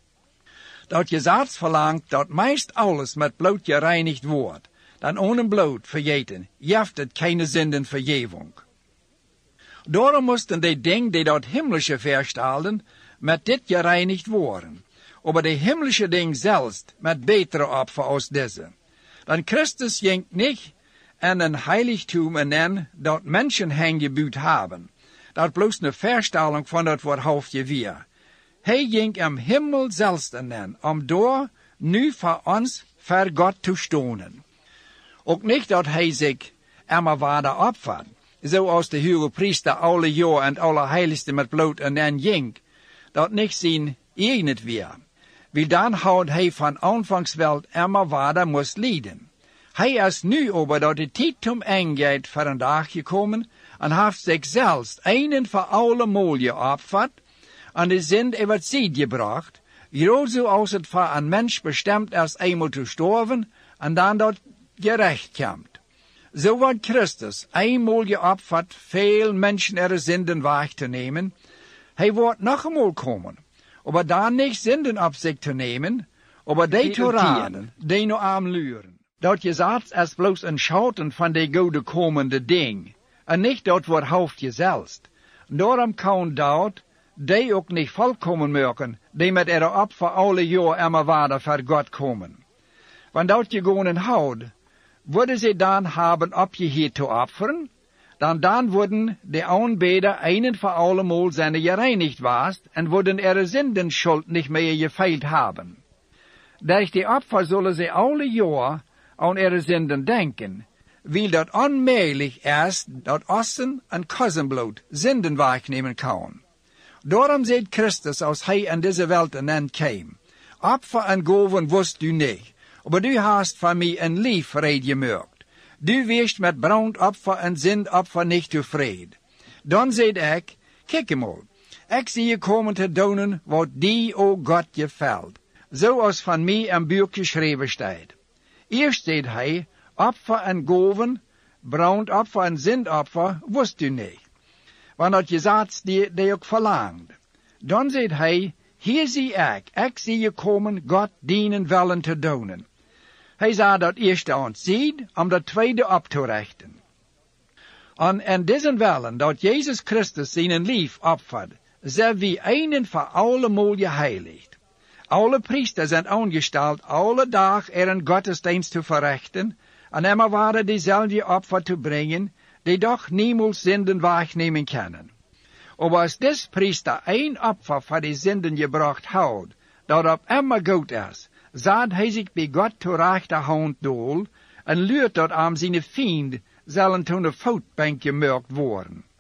Dat gezats verlangt dat meest alles met bloed gereinigd wordt, dan ohne bloed vergeten, jeft het keine zindenvergeving. Daarom moesten die dingen die dat himmlische verstellen, met dit gereinigd worden. Aber de himmlische ding zelfs met betere opfer als deze. Dan Christus ging niet in een heiligtum in dat mensen hen gebuut hebben. Dat bloos een verstelling van dat woord hoofdje weer. Hij ging am Himmel zelfs in, om door nu voor ons voor God te stonen. Ook niet dat hij zich immer waarde opvat, zoals de hoge priester alle jaar en alle heiligste met bloed en ging, dat niet zijn eigen weer. Wie dan houdt hij van aanvangsweld immer waarde moest lijden. Hij is nu over dat de tijd om eindigt voor een dag gekomen en heeft zichzelf een en voor alle mooie opvat en de zin over ziet gebracht, groot zoals het voor een mens bestemd is eenmaal te sterven en dan dat gerecht komt. Zo wordt Christus eenmaal geopvat veel mensen ihre zinden weg te nemen. Hij wordt nog eenmaal komen, aber dan niet zinden op zich te nemen, aber die te raden, die nu aanluren. Dat gezats is bloos een schouten van de goede komende ding, en niet dat wordt hoofd jezelf. Daarom kan dat die ook niet volkomen maken, die met ihre opfer alle jaar immer waarde voor God komen. Want dat je gewoon houdt, worden ze dan hebben opgeheerd te opferen, dan worden de aanbeder een en voor allemaal zijn gereinigd was, en worden ihre zindenschuld niet meer gefeild hebben. Durch die opfer zullen ze alle jaar aan ihre zinden denken, weil dat onmogelijk is dat ossen en kozenbloed zinden wegnemen kan. Daarom zegt Christus als hij in deze wereld en kwam, opfer en goven wist u niet, aber du hast van mij een lief red gemerkt. Du weest met brandopfer en zindopfer niet tevreden. Dan zegt ik, kijk eenmaal, ik zie je komen te doen wat die o God gefällt, zoals van mij een boek geschreven staat. Eerst zegt hij, opfer en goven, brandopfer en zindopfer wist u niet. Want dat gezats die ook verlangt. Dan zegt hij, hier zie ik zie je komen God dienen willen te doen. Hij zou dat eerste ontziet, om dat tweede op te richten. En in deze willen dat Jezus Christus zijn lief opvat, zijn we een en voor allemaal geheiligd. Alle priesters zijn aangesteld, alle dag een godsdienst te verrichten, en immer waren dezelfde opfer te brengen, die doch niemals zinden wegnemen kunnen. Aber als des priester een opfer voor die zinden gebracht houdt, dat op immer goed is, zat hij zich bij God te rechterhand doel, en leert dat aan zijn vriend zullen toen een voetbank gemerkt worden.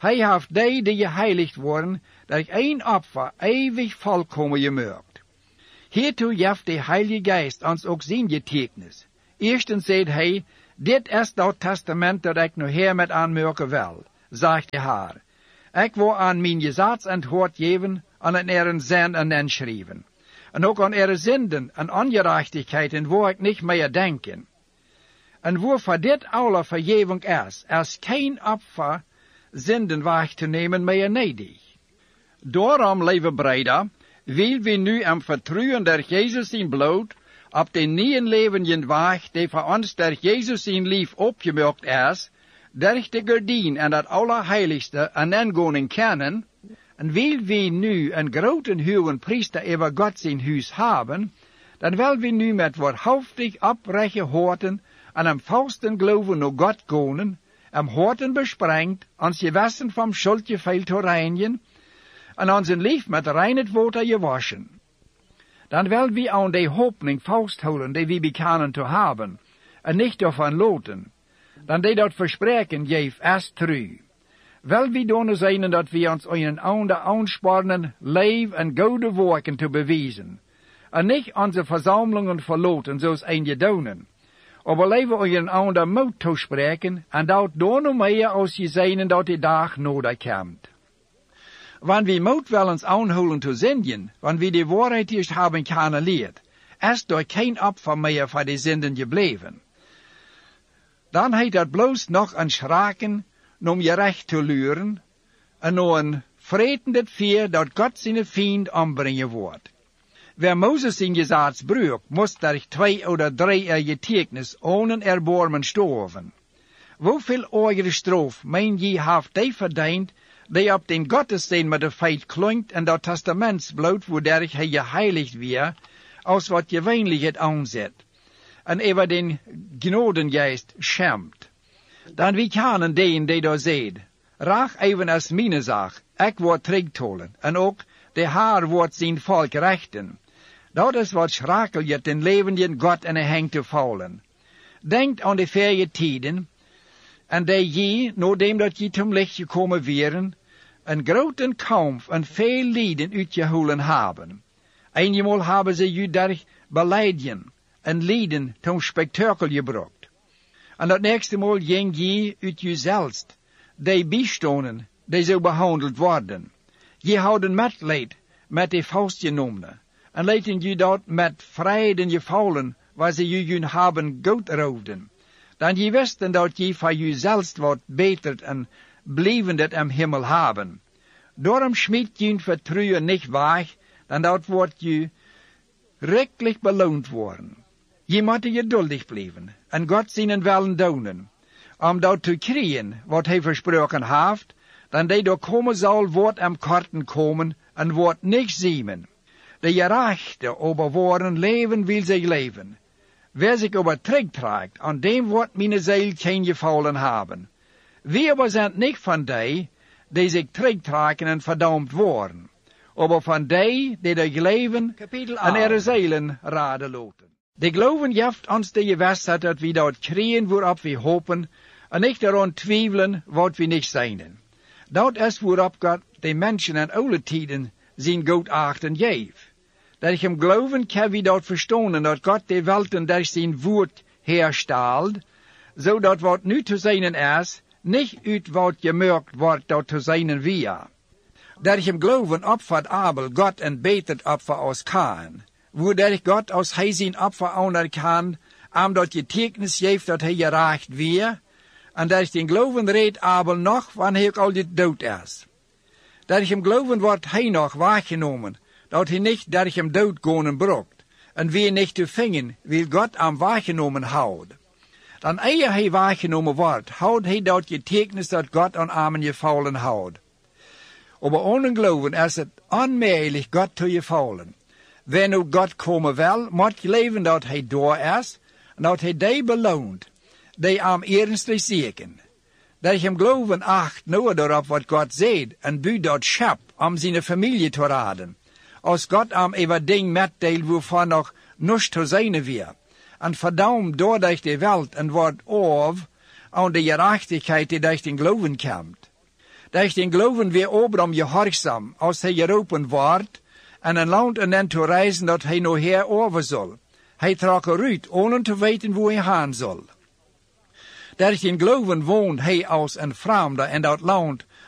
Hij heeft die geheiligd worden, dat één opfer eeuwig volkomen gemurkt. Hiertoe geeft de Heilige Geest ons ook zijn getuigenis. Eerstens zegt hij, dit is dat testament dat ik nu hier met aanmerken wil, zegt de Heer. Ik wil aan mijn gezag antwoord geven aan het eren zin en inschrijven. En ook aan ere zinden en ongerechtigheden wil ik niet meer denken. En waarvoor dit alle vergeving is geen opfer zinden weg te nemen meer nedig. Daarom, lieve breder, wil we nu am vertrouwen der Jezus in bloed, op de nieuwe levende weg, die voor ons der Jezus in lief opgemerkt is, durch de gordijn en dat allerheiligste en ingoning kennen, en wil we nu een grote hoge priester over God zijn huis hebben, dan wil we nu met wahrhaftig oprechte harten en am volsten geloven naar God gaan, am harten besprengt, ons gewassen vom schuldje veel te reinigen, en onze lief met reinheid water gewaschen. Dan wil we aan de hoopning vasthouden die we bekennen te hebben, en niet daarvan loten. Dan die dat verspreken geeft is true. Wil we doen zijn dat we ons een ander aansporen, leven en goede werken te bewijzen, en niet onze verzamelingen verloten zoals een gedonen. Maar leven een ander moed toespreken, en dat door nog meer als je zijn dat die dag nodig komt. Wanneer we moed wel ons aanhouden te zenden, wanneer we de waarheid eerst hebben geleerd, is door geen opfer meer voor de zinden gebleven. Dan heet dat bloos nog een schraken om je recht te luren, en nog een vretendet vier dat God zijn vriend ombrengen wordt. Wer Moses in gezag bruikt, moest durch 2 oder 3 getuigenis ohne erbarmen sterven. Hoeveel oudere straf, mijn je, heeft die verdiend, die op den Gottesdienst met de feit klinkt en dat testamentsbloed, waardoor hij geheiligd weer, als wat gewöhnlich het aanzet, en over den Gnadengeist schämt. Dan wie kennen den die daar zegt, raag even als mijn zaak, ik word terugtolen, en ook de Heer wordt zijn volk rechten. Dat is wat schrakeljet den levenden God in de hang te vallen. Denkt aan de vrije tijden, en die je, nadat dat je zum licht gekomen wären, een grote kamp en veel lijden uitgehouden hebben. Eenmaal hebben ze je durch beleiden en lijden zum spektakel gebracht. En dat nächste maal ging je uit jezelf, die bijstonden, die zo behandeld worden. Je houden medleid met de vastgenomen, en laten je dat met vreden gevallen, waar ze je hebben goed roofden. Dan je wisten dat je voor jezelf wat beter en blijvendet am Himmel hebben. Daarom schmiet je vertrouwen niet weg, dan dat wordt je rechtlich beloond worden. Je moet geduldig blijven, en God zijn willen doen, om dat te krijgen wat hij versproken heeft, dan die door komen zal, wordt am korten komen, en wordt niks zien. De gerechte over worden leven wil zich leven. Wer zich over terugtrekt, aan dem wordt mijn ziel geen gevallen hebben. We aber zijn niet van die zich terugtrekken en verdampt worden, maar van die er leven en er zielen raden loten. De geloven geeft ons de gewissheid dat we dat krijgen waarop we hopen, en niet eraan twijfelen wat we niet zijn. Dat is waarop God de mensen in oude tijden zijn goedachten geeft. Dat hem geloven kan we dat verstaan, dat God de welten door zijn woord herstelt, zodat wat nu te zijn is, niet uit wat gemerkt wordt dat te zijn weer. Dat hem geloven opvat Abel God een beter opfer als Kain, waardoor God als hij zijn opfer anerkent, omdat je tekens geeft dat hij gerecht weer, en dat den geloven reed Abel nog wanneer hij al dit dood is. Dat hem geloven wordt hij nog wahrgenomen, dat hij niet door hem dood gaan brokt, en wie niet te vingen, wil God am wahrgenomen houden. Dan eer hij wahrgenomen wordt, houdt hij dat getekens dat God aan armen gevallen houdt. Maar ohne geloven is het onmogelijk God te gevallen. Wenn nu God komen wil, moet geloven dat hij door is, en dat hij die beloont, die am ernstig zieken. Dat hem geloven acht nur daarop wat God zegt, en buurt dat schap om zijn familie te raden. Als God am over ding metdeel waarvan nog niets te zijn weer, en verdammt door de wereld en wordt af aan de gerechtigheid die durch den geloven komt. Durch den Glauben weer Abraham gehoorzaam als hij geroepen wordt en een land en dan te reizen dat hij nog herover zal. Hij trok eruit, ohne te weten waar hij gaan zal. Durch den Glauben woont hij als een vreemde in dat land